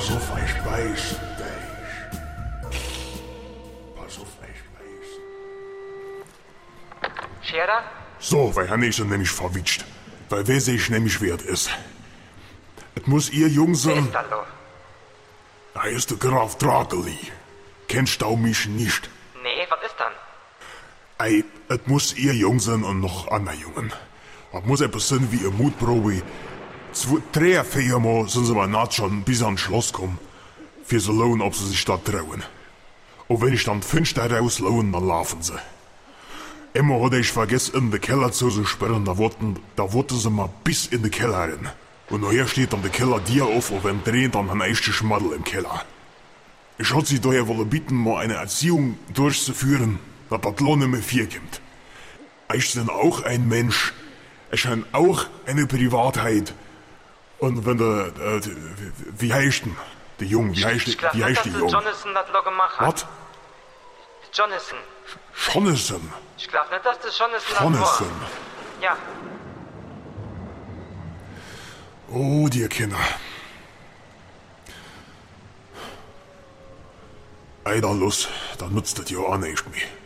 Pass auf, ich beiß dich. Pass auf, ich beiß. Scherer? So, weil Hanne ist er nämlich verwitscht. Weil wer sich nämlich wert ist. Es muss ihr Jung Wer sein. ist da lo? Da ist der Graf Drakeli. Kennst du mich nicht? Nee, was ist dann? Ei, es muss ihr Jung sein und noch andere Jungen. Es muss etwas sein wie eine Mutprobe. 3, 4 Mal sind sie mal naht schon bis ans Schloss kommen. Für sie lohnen, ob sie sich da trauen. Und wenn ich dann 5 da rauslohne, dann laufen sie. Immer hatte ich vergessen, in den Keller zu sperren, da wollten sie mal bis in den Keller rein. Und nachher steht dann der Keller dir auf und wenn drehen dann ein echter Schmaddel im Keller. Ich hatte sie daher wollen bitten, mal eine Erziehung durchzuführen, dass das Lohn nicht mehr 4 kommt. Ich bin auch ein Mensch. Ich habe auch eine Privatheit. Und wenn wie heißt denn? Der Jung, wie heißt Ich glaub der nicht, dass Jung? Jonathan das lo gemacht hat. Was? Jonathan. Jonathan. Ich glaub nicht, dass das Jonathan das Jonathan. war. Ja. Oh, die Kinder. Eider los, dann nutzt das ja auch nicht mehr.